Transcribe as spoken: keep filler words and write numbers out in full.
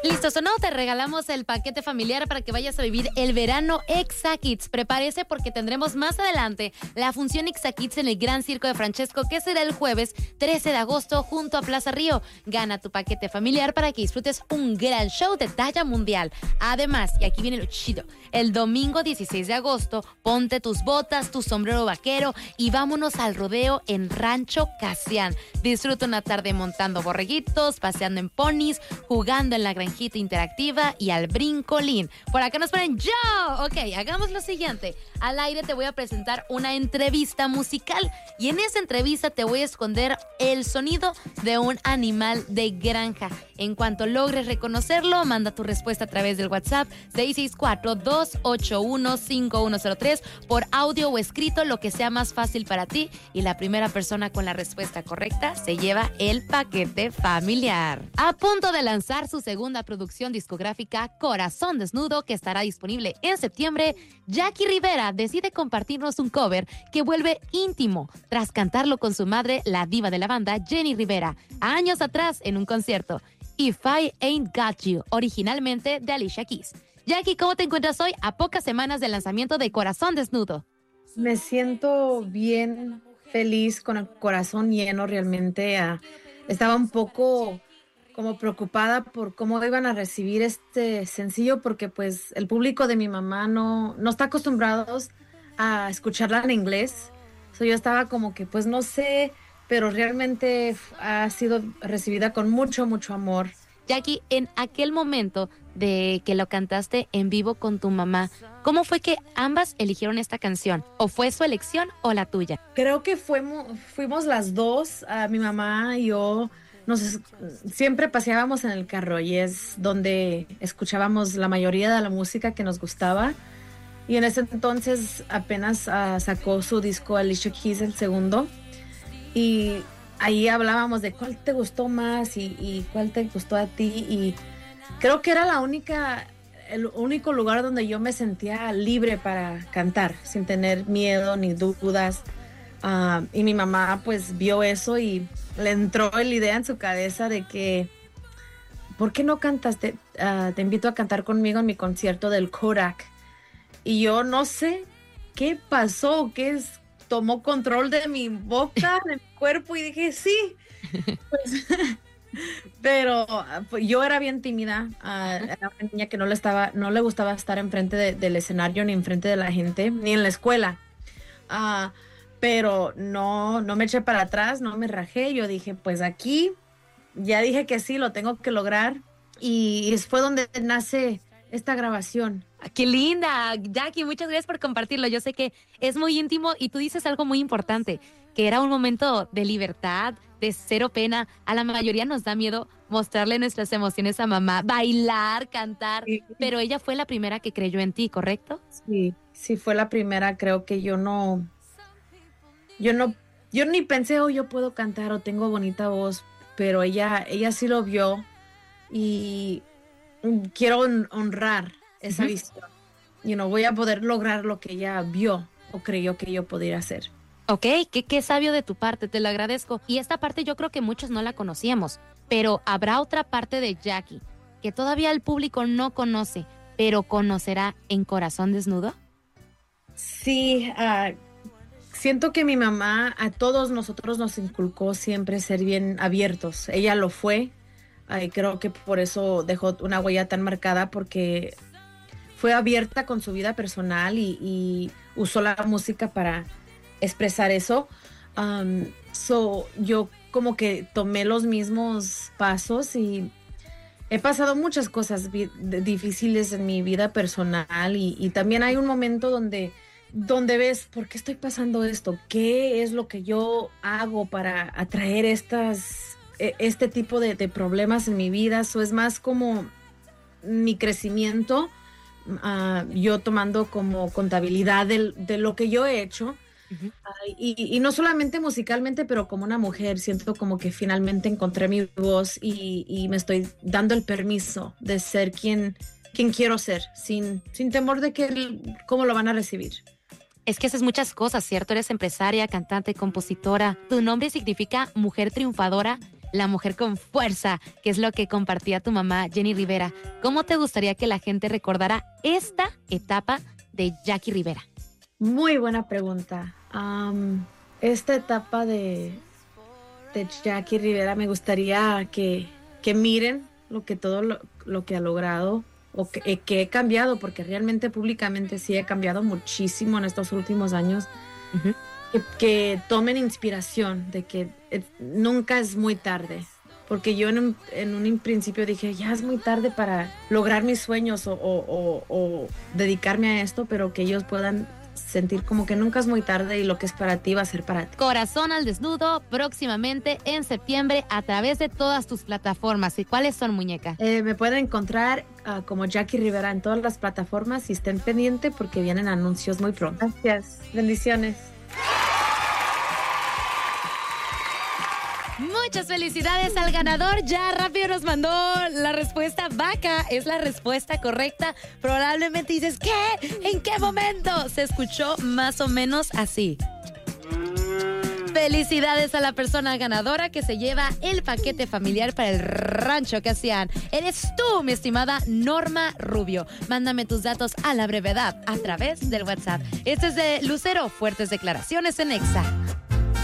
Listos o no, te regalamos el paquete familiar para que vayas a vivir el verano Exa Kids. Prepárese porque tendremos más adelante la función Exa Kids en el Gran Circo de Francesco, que será el jueves trece de agosto junto a Plaza Río. Gana tu paquete familiar para que disfrutes un gran show de talla mundial. Además, y aquí viene lo chido, el domingo dieciséis de agosto, ponte tus botas, tu sombrero vaquero y vámonos al rodeo en Rancho Casián. Disfruta una tarde montando borreguitos, paseando en ponis, jugando en la granjita interactiva y al brincolín. Por acá nos ponen yo. Ok, hagamos lo siguiente. Al aire te voy a presentar una entrevista musical y en esa entrevista te voy a esconder el sonido de un animal de granja. En cuanto logres reconocerlo, manda tu respuesta a través del WhatsApp seis seis cuatro, dos ocho uno, cinco uno cero tres por audio o escrito, lo que sea más fácil para ti, y la primera persona con la respuesta correcta se lleva el paquete familiar. A punto de lanzar su segunda producción discográfica, Corazón Desnudo, que estará disponible en septiembre, Jackie Rivera decide compartirnos un cover que vuelve íntimo tras cantarlo con su madre, la diva de la banda, Jenny Rivera, años atrás en un concierto. If I Ain't Got You, originalmente de Alicia Keys. Jackie, ¿cómo te encuentras hoy a pocas semanas del lanzamiento de Corazón Desnudo? Me siento bien, feliz, con el corazón lleno realmente. Uh, estaba un poco como preocupada por cómo iban a recibir este sencillo, porque pues el público de mi mamá no, no está acostumbrado a escucharla en inglés. So, yo estaba como que pues no sé, pero realmente ha sido recibida con mucho, mucho amor. Jackie, en aquel momento de que lo cantaste en vivo con tu mamá, ¿cómo fue que ambas eligieron esta canción? ¿O fue su elección o la tuya? Creo que fuimos, fuimos las dos, uh, mi mamá y yo. Nos, siempre paseábamos en el carro y es donde escuchábamos la mayoría de la música que nos gustaba. Y en ese entonces apenas uh, sacó su disco Alicia Keys, el segundo. Y ahí hablábamos de cuál te gustó más y, y cuál te gustó a ti. Y creo que era la única, el único lugar donde yo me sentía libre para cantar, sin tener miedo ni dudas. Uh, y mi mamá pues vio eso y le entró la idea en su cabeza de que ¿por qué no cantas? Te, uh, te invito a cantar conmigo en mi concierto del Kodak. Y yo no sé qué pasó, qué es, tomó control de mi boca, de mi cuerpo, y dije sí. Pues, pero pues, yo era bien tímida, uh, era una niña que no le, estaba, no le gustaba estar enfrente de, del escenario, ni enfrente de la gente, ni en la escuela. Uh, Pero no, no me eché para atrás, no me rajé. Yo dije, pues aquí, ya dije que sí, lo tengo que lograr. Y fue donde nace esta grabación. ¡Qué linda! Jackie, muchas gracias por compartirlo. Yo sé que es muy íntimo y tú dices algo muy importante, que era un momento de libertad, de cero pena. A la mayoría nos da miedo mostrarle nuestras emociones a mamá, bailar, cantar, sí. Pero ella fue la primera que creyó en ti, ¿correcto? Sí, sí fue la primera. Creo que yo no... Yo no, yo ni pensé, oh, yo puedo cantar o tengo bonita voz, pero ella, ella sí lo vio y quiero honrar esa uh-huh. visión. You know, voy a poder lograr lo que ella vio o creyó que yo podría hacer. Ok, qué, qué sabio de tu parte, te lo agradezco. Y esta parte yo creo que muchos no la conocíamos, pero habrá otra parte de Jackie que todavía el público no conoce, pero conocerá en Corazón Desnudo. Sí, uh, siento que mi mamá a todos nosotros nos inculcó siempre ser bien abiertos. Ella lo fue y creo que por eso dejó una huella tan marcada, porque fue abierta con su vida personal y, y usó la música para expresar eso. Um, so, yo como que tomé los mismos pasos y he pasado muchas cosas vi- difíciles en mi vida personal y, y también hay un momento donde donde ves, ¿por qué estoy pasando esto? ¿Qué es lo que yo hago para atraer estas, este tipo de, de problemas en mi vida? Eso es más como mi crecimiento, uh, yo tomando como contabilidad de, de lo que yo he hecho. Uh-huh. Uh, y, y no solamente musicalmente, pero como una mujer, siento como que finalmente encontré mi voz y, y me estoy dando el permiso de ser quien, quien quiero ser, sin, sin temor de que, cómo lo van a recibir. Es que haces muchas cosas, ¿cierto? Eres empresaria, cantante, compositora. Tu nombre significa mujer triunfadora la mujer con fuerza, que es lo que compartía tu mamá, Jenny Rivera. ¿Cómo te gustaría que la gente recordara esta etapa de Jackie Rivera? Muy buena pregunta. Um, esta etapa de, de Jackie Rivera me gustaría que, que miren lo que todo lo, lo que ha logrado o que, que he cambiado, porque realmente públicamente sí he cambiado muchísimo en estos últimos años. Uh-huh. que, que tomen inspiración de que eh, nunca es muy tarde, porque yo en un, en un principio dije, ya es muy tarde para lograr mis sueños o, o, o, o dedicarme a esto, pero que ellos puedan sentir como que nunca es muy tarde y lo que es para ti va a ser para ti. Corazón al Desnudo, próximamente en septiembre a través de todas tus plataformas. ¿Y cuáles son, muñeca? Eh, me pueden encontrar uh, como Jackie Rivera en todas las plataformas y estén pendientes porque vienen anuncios muy pronto. Gracias. Bendiciones. Muchas felicidades al ganador. Ya rápido nos mandó la respuesta. Vaca es la respuesta correcta. Probablemente dices, ¿qué? ¿En qué momento? Se escuchó más o menos así. Felicidades a la persona ganadora que se lleva el paquete familiar para el rancho que hacían. Eres tú, mi estimada Norma Rubio. Mándame tus datos a la brevedad a través del WhatsApp. Este es de Lucero, Fuertes Declaraciones en Exa.